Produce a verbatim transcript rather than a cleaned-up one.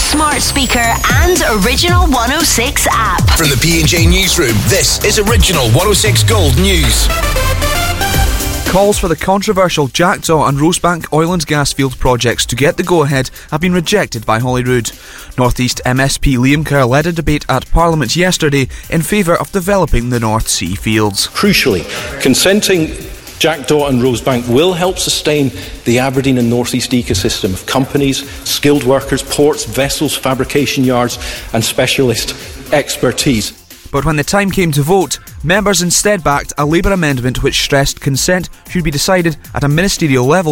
smart speaker and Original one oh six app. From the P and J Newsroom, this is Original one oh six Gold News. Calls for the controversial Jackdaw and Rosebank oil and gas field projects to get the go-ahead have been rejected by Holyrood. North East M S P Liam Kerr led a debate at Parliament yesterday in favour of developing the North Sea fields. Crucially, consenting Jackdaw and Rosebank will help sustain the Aberdeen and North East ecosystem of companies, skilled workers, ports, vessels, fabrication yards and specialist expertise. But when the time came to vote, members instead backed a Labour amendment which stressed consent should be decided at a ministerial level